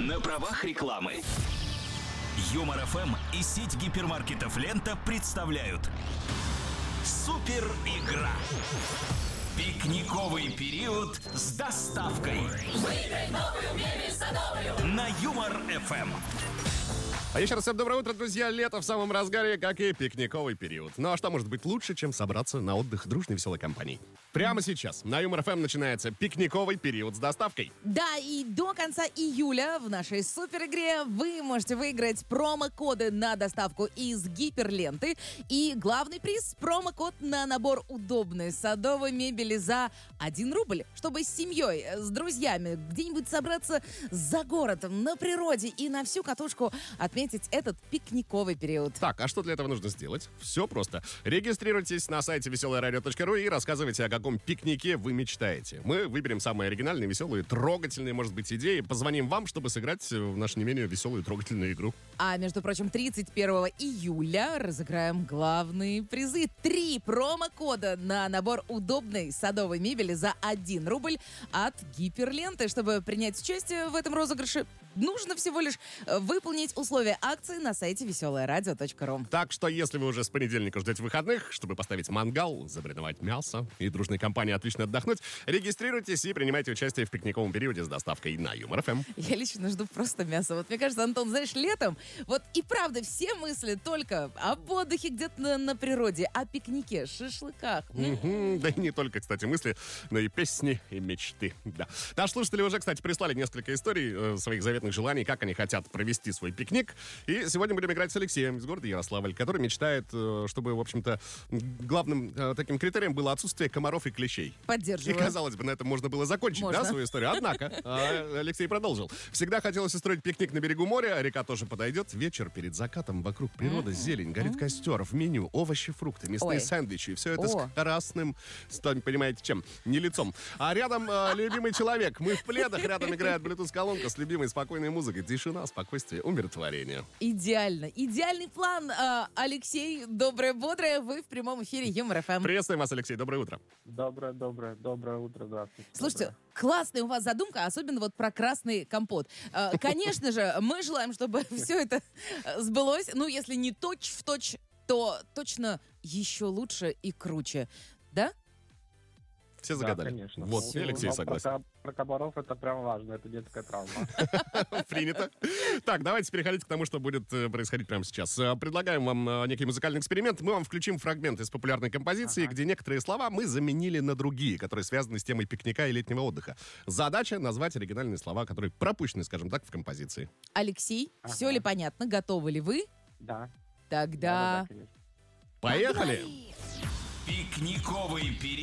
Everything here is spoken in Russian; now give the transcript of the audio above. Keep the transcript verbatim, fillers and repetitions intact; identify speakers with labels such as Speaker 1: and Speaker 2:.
Speaker 1: на правах рекламы. Юмор эф эм и сеть гипермаркетов «Лента» представляют Супер игра. Пикниковый период с доставкой.
Speaker 2: Выиграй новую мебель садовую
Speaker 1: На Юмор эф эм.
Speaker 3: А еще раз всем доброе утро, друзья. Лето в самом разгаре, как и пикниковый период. Ну а что может быть лучше, чем собраться на отдых дружной веселой компанией? Прямо сейчас на Юмор эф эм начинается пикниковый период с доставкой.
Speaker 4: Да, и до конца июля в нашей супер игре вы можете выиграть промокоды на доставку из гиперленты. И главный приз — промокод на набор удобной садовой мебели за один рубль, чтобы с семьей, с друзьями где-нибудь собраться за городом, на природе и на всю катушку отметить этот пикниковый период.
Speaker 3: Так, а что для этого нужно сделать? Все просто. Регистрируйтесь на сайте веселое радио точка ру и рассказывайте, о каком пикнике вы мечтаете. Мы выберем самые оригинальные, веселые, трогательные, может быть, идеи. Позвоним вам, чтобы сыграть в нашу не менее веселую и трогательную игру.
Speaker 4: А, между прочим, тридцать первого июля разыграем главные призы. Три промокода на набор удобной садовой мебели за один рубль от гиперленты. Чтобы принять участие в этом розыгрыше, нужно всего лишь выполнить условия акции на сайте веселое радио точка ру.
Speaker 3: Так что, если вы уже с понедельника ждете выходных, чтобы поставить мангал, забриновать мясо и дружной компании отлично отдохнуть, регистрируйтесь и принимайте участие в пикниковом периоде с доставкой на Юмор эф эм.
Speaker 4: Я лично жду просто мясо. Вот мне кажется, Антон, знаешь, летом вот и правда все мысли только об отдыхе где-то на, на природе, о пикнике, шашлыках.
Speaker 3: Мгм. Да и не только, кстати, мысли, но и песни, и мечты. Да. Наши слушатели уже, кстати, прислали несколько историй э, своих заветных желаний, как они хотят провести свой пикник. И сегодня будем играть с Алексеем из города Ярославль, который мечтает, э, чтобы, в общем-то, главным э, таким критерием было отсутствие комаров и клещей. И,
Speaker 4: Поддерживаю.
Speaker 3: казалось бы, на этом можно было закончить,
Speaker 4: Можно.
Speaker 3: да, свою историю. Однако, э, Алексей продолжил. Всегда хотелось устроить пикник на берегу моря, река тоже подойдет. Вечер перед закатом, вокруг природа, зелень, горит костер, в меню овощи, фрукты, мясные
Speaker 4: Ой.
Speaker 3: сэндвичи. Все это
Speaker 4: О.
Speaker 3: с красным, сами понимаете, чем? Не лицом. А рядом э, любимый человек. Мы в пледах, рядом играет Bluetooth-колонка с любимой спокойной музыкой. Тишина, спокойствие, умиротворение.
Speaker 4: Идеально. Идеальный план. А, Алексей, доброе, бодрое. Вы в прямом эфире Юмор эф эм.
Speaker 3: Приветствуем вас, Алексей. Доброе утро.
Speaker 5: Доброе, доброе, доброе утро, здравствуйте.
Speaker 4: Слушайте,
Speaker 5: Доброе.
Speaker 4: классная у вас задумка, особенно вот про красный компот. А, Конечно же, мы желаем, чтобы все это э, сбылось. Ну, если не точь в точь, то точно еще лучше и круче. Да?
Speaker 3: Все
Speaker 5: Да,
Speaker 3: загадали.
Speaker 5: конечно.
Speaker 3: Вот,
Speaker 5: Ну,
Speaker 3: и Алексей
Speaker 5: но
Speaker 3: согласен.
Speaker 5: Про, про комаров это прям важно, это детская травма.
Speaker 3: Принято. Так, давайте переходить к тому, что будет э, происходить прямо сейчас. Э, Предлагаем вам э, некий музыкальный эксперимент. Мы вам включим фрагмент из популярной композиции, где некоторые слова мы заменили на другие, которые связаны с темой пикника и летнего отдыха. Задача — назвать оригинальные слова, которые пропущены, скажем так, в композиции.
Speaker 4: Алексей, все ли понятно? Готовы ли вы?
Speaker 5: Да.
Speaker 4: Тогда...
Speaker 5: Да, да, конечно.
Speaker 3: Поехали!
Speaker 1: Пикниковый период